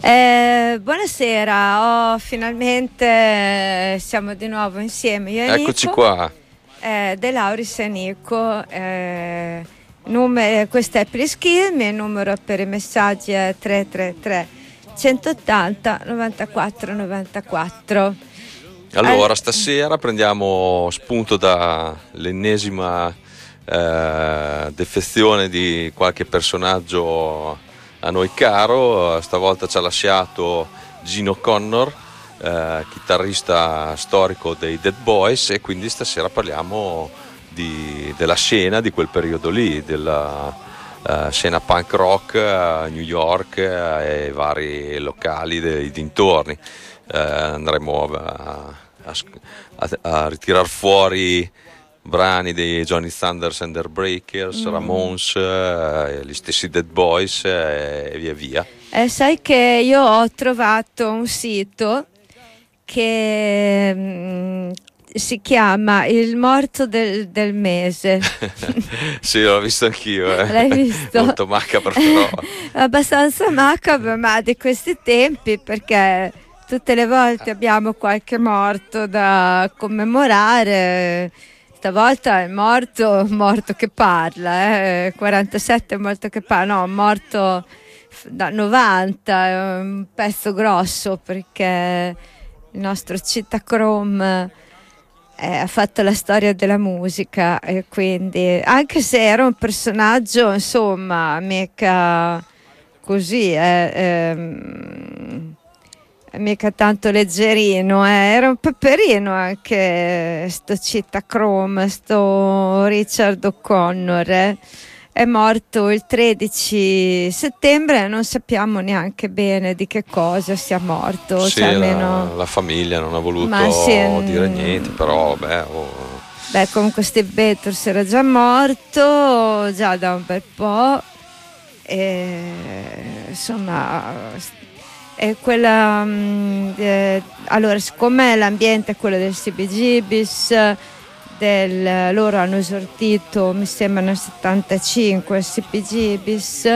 Buonasera, finalmente siamo di nuovo insieme io e Eccoci Nico. qua. De Lauris e Nico. Questo è Please Kill Me, il numero per i messaggi è 333 180 94 94. Allora, stasera prendiamo spunto dall'ennesima defezione di qualche personaggio a noi caro. Stavolta ci ha lasciato Gino Connor, chitarrista storico dei Dead Boys, e quindi stasera parliamo della scena di quel periodo lì, della scena punk rock a New York e vari locali dei dintorni. Andremo a ritirar fuori brani dei Johnny Thunders and the Breakers, Ramones, gli stessi Dead Boys e via via. Sai che io ho trovato un sito che si chiama Il morto del mese. Sì, l'ho visto anch'io. L'hai visto? Molto macabro, però. Abbastanza macabro, ma di questi tempi, perché tutte le volte abbiamo qualche morto da commemorare. Stavolta è morto che parla, 47 è morto che parla, no, morto da 90, è un pezzo grosso, perché il nostro Citachrome ha fatto la storia della musica, e quindi, anche se era un personaggio, insomma, mica così, mica tanto leggerino, era un peperino anche sto Citachrome, sto Richard O'Connor, è morto il 13 settembre e non sappiamo neanche bene di che cosa sia morto. Sì, cioè, almeno la famiglia non ha voluto dire niente, però beh, comunque Steve Peters era già morto già da un bel po', e insomma è quella allora, siccome l'ambiente è quello del CBGBs, loro hanno esordito, mi sembra nel 75, il CBGBs,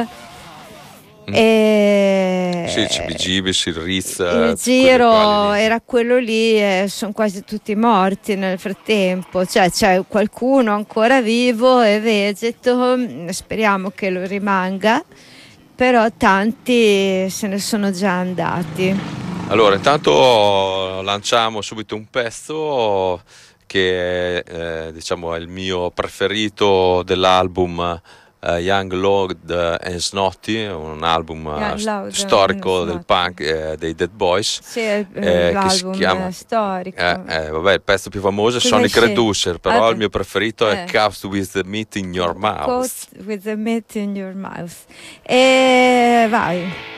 e sì, il CBGBs, il Ritz, il giro era quello lì, e sono quasi tutti morti nel frattempo, cioè c'è qualcuno ancora vivo e vegeto, speriamo che lo rimanga, però tanti se ne sono già andati. Allora, intanto lanciamo subito un pezzo che diciamo è il mio preferito dell'album Young, Loud and Snotty, un album storico del punk dei Dead Boys. Sì, l'album si chiama, storico. Vabbè, il pezzo più famoso è Sonic Reducer, però il mio preferito è Cuffed with the Meat in Your Mouth. With the Meat in Your Mouth. E vai.